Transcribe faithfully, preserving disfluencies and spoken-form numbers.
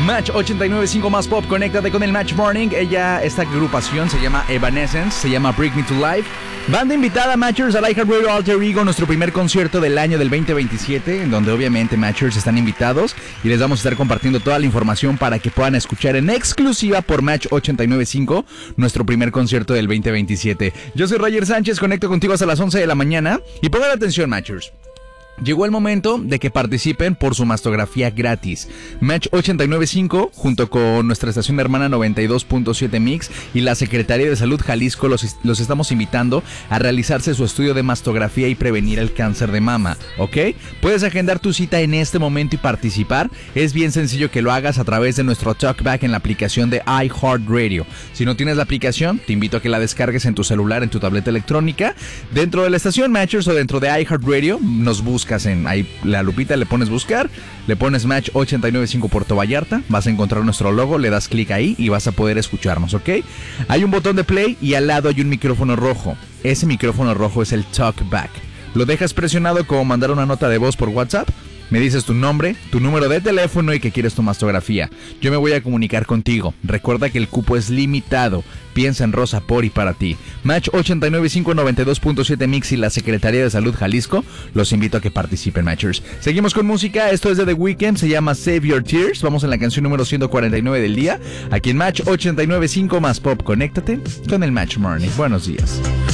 Match ochenta y nueve punto cinco más pop, conéctate con el Match Morning. Ella, esta agrupación se llama Evanescence, se llama Bring Me to Life. Banda invitada, Matchers, al iHeartRadio Alter Ego, nuestro primer concierto del año del veinte veintisiete, en donde obviamente Matchers están invitados y les vamos a estar compartiendo toda la información para que puedan escuchar en exclusiva por Match ochenta y nueve punto cinco nuestro primer concierto del veinte veintisiete. Yo soy Roger Sánchez, conecto contigo hasta las once de la mañana y pongan atención, Matchers. Llegó el momento de que participen por su mastografía gratis. Match ochenta y nueve punto cinco, junto con nuestra estación hermana noventa y dos punto siete Mix y la Secretaría de Salud Jalisco, los, los estamos invitando a realizarse su estudio de mastografía y prevenir el cáncer de mama, ¿ok? Puedes agendar tu cita en este momento y participar. Es bien sencillo que lo hagas a través de nuestro talkback en la aplicación de iHeartRadio. Si no tienes la aplicación, te invito a que la descargues en tu celular, en tu tableta electrónica. Dentro de la estación Matchers o dentro de iHeartRadio, nos buscas en ahí la lupita, le pones buscar, le pones Match ochenta y nueve punto cinco Puerto Vallarta, vas a encontrar nuestro logo, le das clic ahí y vas a poder escucharnos, ¿ok? Hay un botón de play y al lado hay un micrófono rojo. Ese micrófono rojo es el talkback. Lo dejas presionado como mandar una nota de voz por WhatsApp. Me dices tu nombre, tu número de teléfono y que quieres tu mastografía. Yo me voy a comunicar contigo. Recuerda que el cupo es limitado. Piensa en Rosa por y para ti. Match ochenta y nueve punto cinco, noventa y dos punto siete Mix y la Secretaría de Salud Jalisco los invito a que participen, Matchers. Seguimos con música. Esto es de The Weeknd. Se llama Save Your Tears. Vamos en la canción número ciento cuarenta y nueve del día. Aquí en Match ochenta y nueve punto cinco más pop. Conéctate con el Match Morning. Buenos días.